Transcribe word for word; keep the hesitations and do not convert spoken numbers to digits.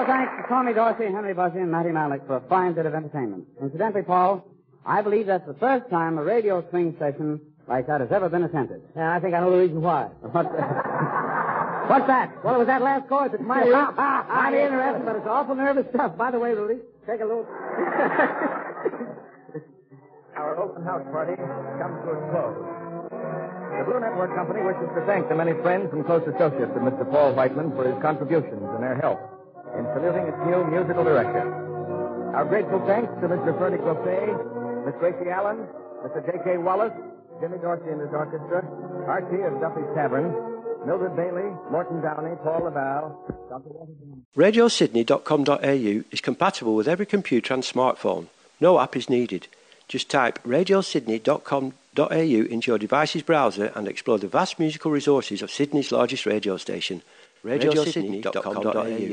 Special thanks to Tommy Dorsey, Henry Bussey, and Matty Malik for a fine bit of entertainment. Incidentally, Paul, I believe that's the first time a radio swing session like that has ever been attempted. Yeah, I think I know the reason why. What the... What's that? What was that last chorus? It's mighty, mighty interesting, but it's awful nervous stuff. By the way, Rudy, take a look. Our open house party comes to its close. The Blue Network Company wishes to thank the many friends and close associates of Mister Paul Whiteman for his contributions and their help in saluting its new musical director. Our grateful thanks to Mister Fernie Closet, Miss Gracie Allen, Mister J K. Wallace, Jimmy Dorsey and his orchestra, Archie of Duffy's Tavern, Mildred Bailey, Morton Downey, Paul Laval, Doctor radio sydney dot com dot a u is compatible with every computer and smartphone. No app is needed. Just type radio sydney dot com dot a u into your device's browser and explore the vast musical resources of Sydney's largest radio station, radio sydney dot com dot a u.